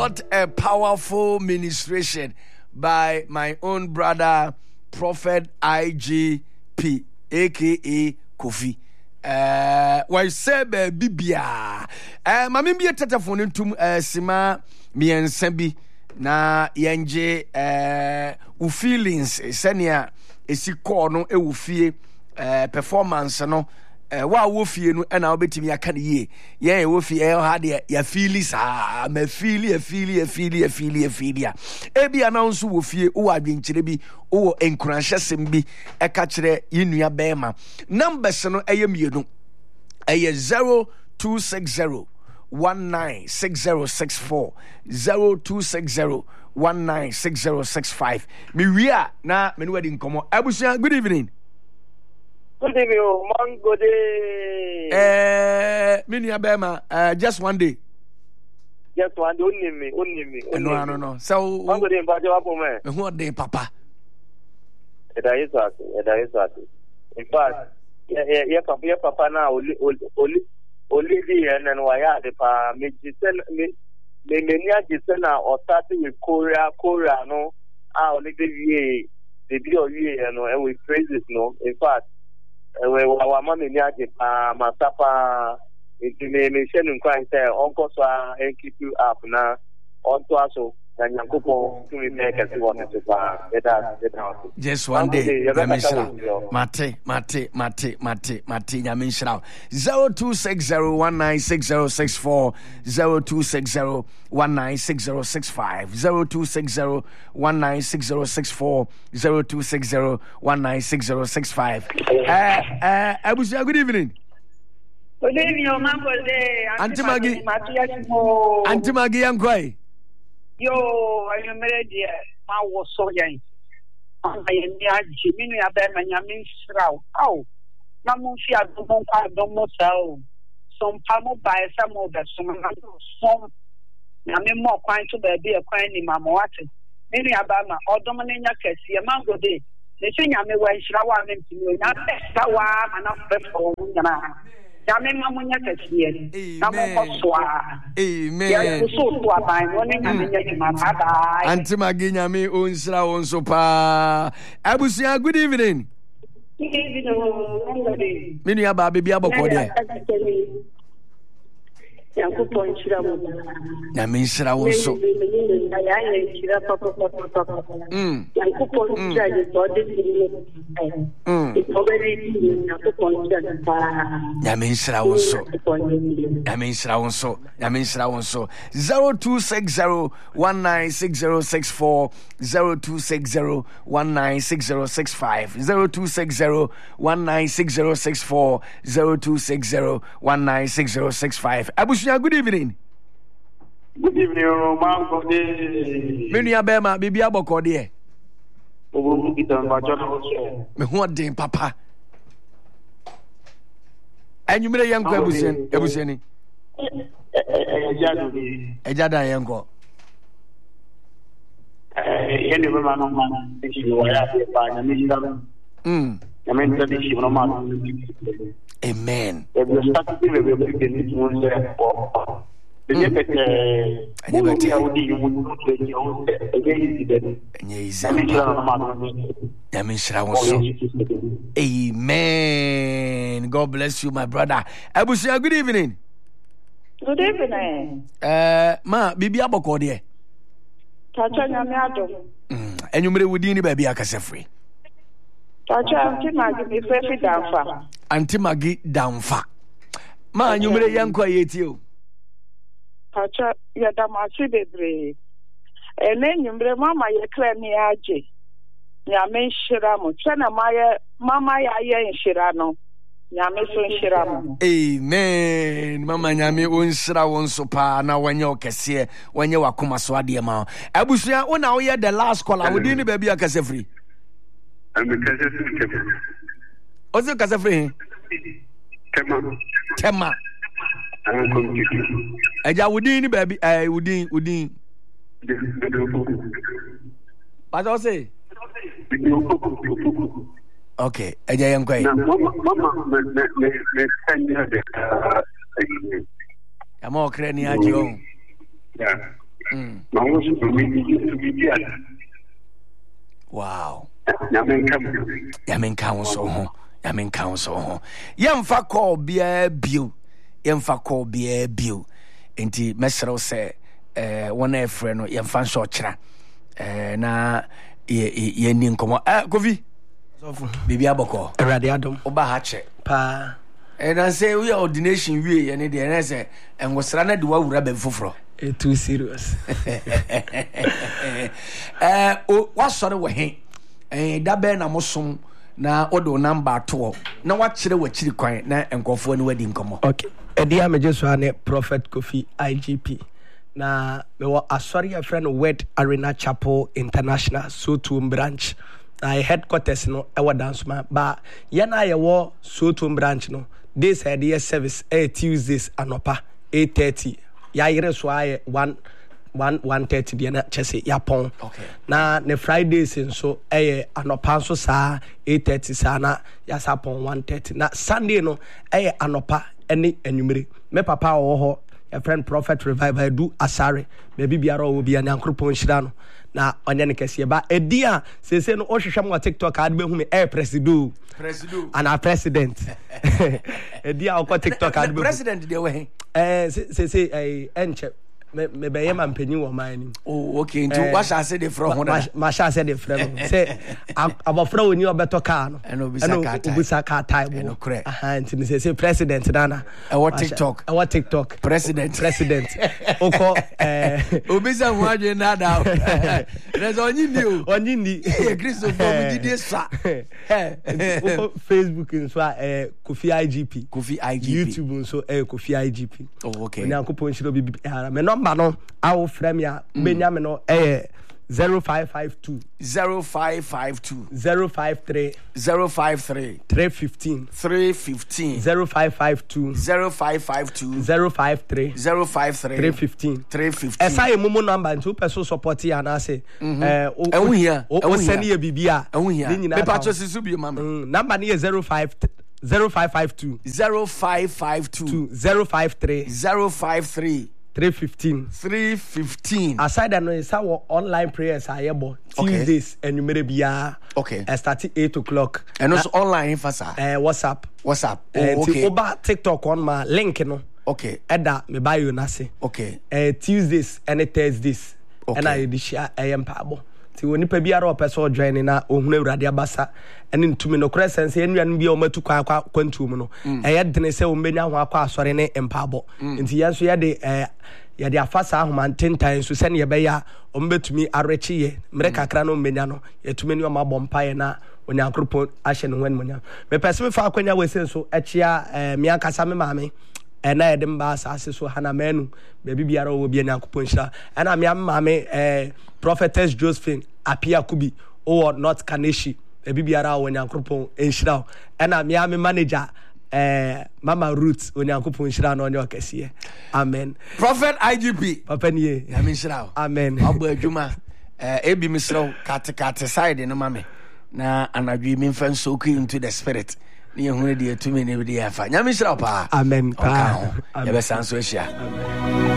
What a powerful ministration by my own brother, Prophet IGP, aka Kofi. Why say bibia? Mami bi tetafone ntum sima miensabi na yenje u feelings senia esi call no e wo fie performance no wa wo fie no na obetimi aka ne ye ye wo fie ha de ya feelings ma feel ebi announce wo fie wo adwenkyere bi wo encourage sembi e ka kire yinua bema numbers no eye mienu eye 0260 196064 0260196065 me wia na me no wadi nkomo abusia. Good evening. Good evening, man. Good day. Mini abema just one day. Just one day. Only me. No. So man, good day, but you have me. Who day, Papa? That is what. In fact, yeah, Papa now only the and why the pa me Gisena or starting with Korea no. Only the video and we praise it no. In fact. Our mommy Niaji Masapa Information in Christ Uncle Swa and keep you up now on to us and Yankupo to make us want to just one day. Mate Yamin 0260196064 0260196065 0260196064 0260196065. Abusia, good evening. Good evening, Mama. Auntie Maggie Yankoi. Yo, I am ready. I was so young. I am near Jimmy Aberman Shroud. Oh, Namusia don't so. Some Pamo by some of the some Yamin more quite to be a quine in Mamawati. Many Abama or Dominia Cassia Mango Day. They say Yami when Shrawan to you, not Sawa and not before Yana. Yamin Mamunia Cassia. Amen. Auntie Magina me unsra onsopa. Abusia, good evening. Good evening. Mini aba baby aboko de. Yankupon Shiramu. Yamin Shira wonso. Yankupon Shira body. Yamin Shira wonso. 0260196064 0260196065 0260196064 0260196065. Good evening. Good evening, man. Good day. Many abema, baby aboko de. Me who den papa. And you made a young Ebusiani. Ejada yanko. Amen. Amen. God bless you, my brother. Abusia, good evening. Good evening. Ma, bibi aboko de. Tacha nyame adom. Enyumre wudi ni baby akase free. Tacha Auntie Maggie me free damfa. Auntie Maggie damfa. Ma enyumre yanko ayeti o. Tacha ya damasi bebre. Enyumre mama ye kra ni aje. Nyame nhyira mo. Tena mama ya ye nhyira no. Nyame so nhyira mo. Amen. Mama nyame onhyira won so pa na wanye okese, wanye wakoma so ade ma. Abusua wona wo ye the last caller, wo di ni ba bia kase free. Kase free. Ozo kase free. Tema. Eja wo di ni ba bi udin. What do say? Okay, eja yankoi. Mama, I'm all cranny at you. Yeah. ma wo so bi ala wow Yamen kan so ho yemfa call bia bio enti mesrew se wona efre no yemfa nso kyera na ye ni nkomo kofi bibi aboko erade adom oba ha che pa na say we ordination wie ye ne de na say engosra na de wawura be foforo too serious wa sore we he da be na mosom na odo number to na wa kire wa kiri kwan na enkofo ne wadi nkomo okay edia mejeso ane Prophet Kofi IGP na me wa asori a friend Word Arena Chapel International Sotum branch na headquarters no e wa dansoma ba ye na ye wo Sotum branch no this head service Tuesdays anopa 8:30 ya yire so aye 1:30 dia na chese yapon okay na ne Fridays nso anopa nso saa 8:30 saa na ya sapon 1:30 na Sunday no anopa ene anwumere me papa wo ho a friend Prophet Revival do asare me bibiara wo bia nyankropon hira no na onye ne kese ba edia sese no ohwehwem wa TikTok ad be hu me presido ana president edia o ko TikTok ad be president de we sese enche me be yema mpanyi wo man ni oh okay nti wa sha se de fro ho na ma sha se de fro no se abofra oni obeto car no eno obisa car time aha nti ne se president nana e TikTok president oko obisa ho adwe na da there's onyi ni e Christopher mujide sa oko Facebook nso Kofi IGP YouTube nso Kofi IGP oh okay nyankopon shiro bibi me number no awo frame ya benyame no 0552 0553 315 0552 053 315 esa ye mumu number nti person support ya na say ehia o send ye bibia me patcho sisu bi mama number ni 0552 053 315 aside that no is our online prayers ayebo Tuesdays enumere bia okay start 8:00 and also online fasa WhatsApp okay oba TikTok on my link no okay eda me buy you na say okay Tuesdays and Thursdays and I dey share empabo ti woni pa biara o person join na ohunu awurade abasa ene ntumi no crescence enuan bia o matu kwa kwantum no dene se o mbenya ho akwa asore ne empabo nti yanso ye de afasa ahomantentan so se ne ye beya o mbetumi arechiye mre kakra no mbenya no yetumi ne o mabɔ mpae na onyankropon ahye ne hwan munya me pese me fa akwanya wese so echia me akasa me maame na yɛ de mba asase so hana manu baby biara wo bia nyankopon hira na me maame Prophetess Josephine Apia Kubi o North Kaneshi baby biara wo nyankopon hira na me manager Mama Ruth onyankopon hira na onye okese amen Prophet IGP papa niye ya me hira amen abo adwuma ebi misro kate side no mame na anadwi mi mfa soak into the spirit ni ehunu de atumi ne bi de afa nyame hira pa amen pa ya be sanso ahia